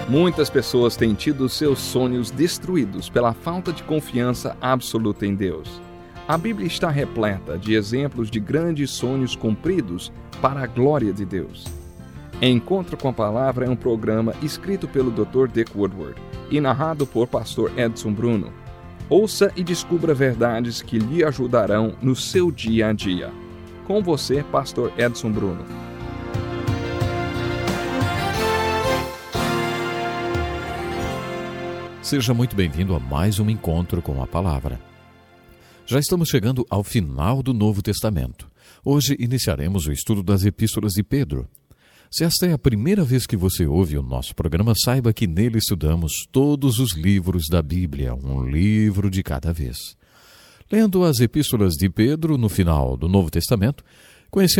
Muitas pessoas têm tido seus sonhos destruídos pela falta de confiança absoluta em Deus. A Bíblia está repleta de exemplos de grandes sonhos cumpridos para a glória de Deus. Encontro com a Palavra é um programa escrito pelo Dr. Dick Woodward e narrado por Pastor Edson Bruno. Ouça e descubra verdades que lhe ajudarão no seu dia a dia. Com você, Pastor Edson Bruno. Seja muito bem-vindo a mais um Encontro com a Palavra. Já estamos chegando ao final do Novo Testamento. Hoje iniciaremos o estudo das Epístolas de Pedro. Se esta é a primeira vez que você ouve o nosso programa, saiba que nele estudamos todos os livros da Bíblia, um livro de cada vez. Lendo as Epístolas de Pedro no final do Novo Testamento, conhecemos